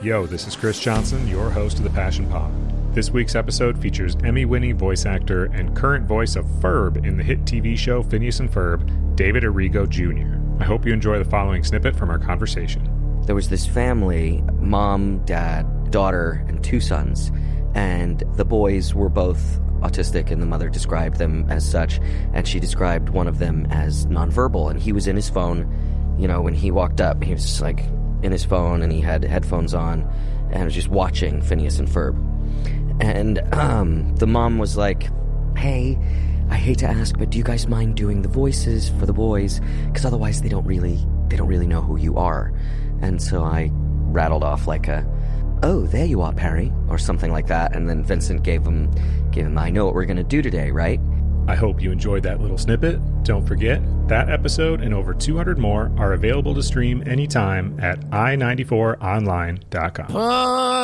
Yo, this is Chris Johnson, your host of The Passion Pod. This week's episode features Emmy-winning voice actor and current voice of Ferb in the hit TV show Phineas and Ferb, David Arrigo Jr. I hope you enjoy the following snippet from our conversation. There was this family, mom, dad, daughter, and 2 sons, and the boys were both autistic, and the mother described them as such, and she described one of them as nonverbal, and he was in his phone. You know, when he walked up, he was just like in his phone, and he had headphones on, and was just watching Phineas and Ferb. And the mom was like, hey, I hate to ask, but do you guys mind doing the voices for the boys? Because otherwise they don't really know who you are. And so I rattled off like oh, there you are, Perry, or something like that. And then Vincent gave him, I know what we're going to do today, right? I hope you enjoyed that little snippet. Don't forget, that episode and over 200 more are available to stream anytime at i94online.com.